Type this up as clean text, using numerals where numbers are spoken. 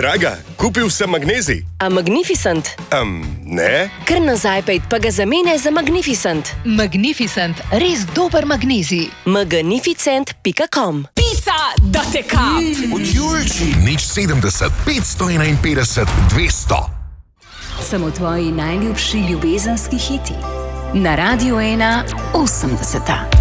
Draga, kupil sem magnezij. A Magnificent? Ne. Kar nazaj pejt pa ga zamenjaj za Magnificent. Magnificent, res dober magnezij. Magnificent.com. Pica, da te kap! Od Julči. Nič 70, 551, 200. Samo tvoji najljubši ljubezenski hiti. Na Radiu 1 80.